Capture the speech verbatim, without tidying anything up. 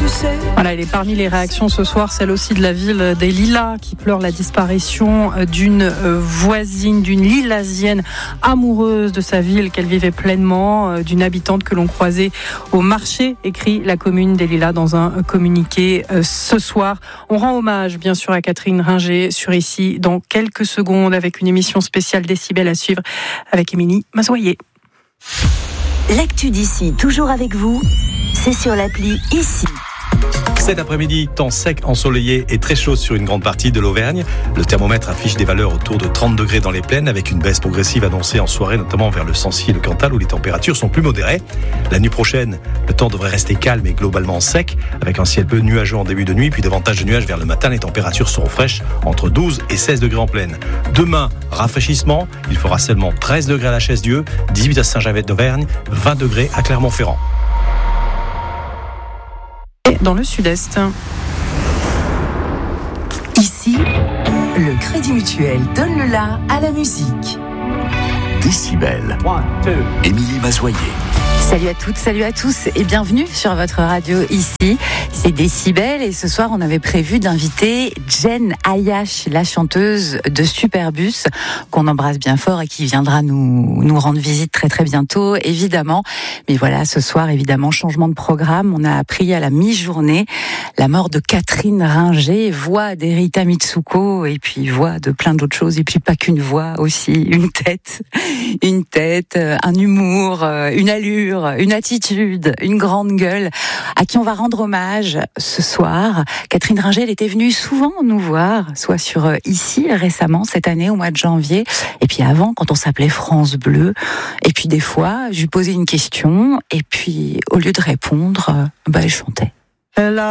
Voilà, elle est parmi les réactions ce soir, celle aussi de la ville des Lilas qui pleure la disparition d'une voisine, d'une lilasienne amoureuse de sa ville qu'elle vivait pleinement, d'une habitante que l'on croisait au marché, écrit la commune des Lilas dans un communiqué ce soir. On rend hommage bien sûr à Catherine Ringer sur Ici dans quelques secondes avec une émission spéciale Décibel à suivre avec Émilie Mazoyer. L'actu d'ici, toujours avec vous, c'est sur l'appli Ici. Cet après-midi, temps sec, ensoleillé et très chaud sur une grande partie de l'Auvergne. Le thermomètre affiche des valeurs autour de trente degrés dans les plaines avec une baisse progressive annoncée en soirée, notamment vers le Sancy et le Cantal où les températures sont plus modérées. La nuit prochaine, le temps devrait rester calme et globalement sec avec un ciel peu nuageux en début de nuit puis davantage de nuages vers le matin. Les températures seront fraîches entre douze et seize degrés en plaine. Demain, rafraîchissement. Il fera seulement treize degrés à la Chaise-Dieu, dix-huit à Saint-Gervais d'Auvergne, vingt degrés à Clermont-Ferrand. Dans le sud-est. Ici, le Crédit Mutuel donne le la à la musique. Décibel. Émilie Mazoyer. Salut à toutes, salut à tous et bienvenue sur votre radio Ici. C'est Décibel et ce soir on avait prévu d'inviter Jen Ayash, la chanteuse de Superbus, qu'on embrasse bien fort et qui viendra nous, nous rendre visite très très bientôt, évidemment. Mais voilà, ce soir, évidemment, changement de programme. On a appris à la mi-journée la mort de Catherine Ringer, voix d'Erita Mitsuko et puis voix de plein d'autres choses. Et puis pas qu'une voix, aussi une tête, une tête, un humour, une allure, une attitude, une grande gueule, à qui on va rendre hommage ce soir. Catherine Ringer, elle était venue souvent nous voir, soit sur Ici récemment, cette année, au mois de janvier, et puis avant, quand on s'appelait France Bleu. Et puis des fois, je lui posais une question, et puis au lieu de répondre, bah, elle chantait. Elle a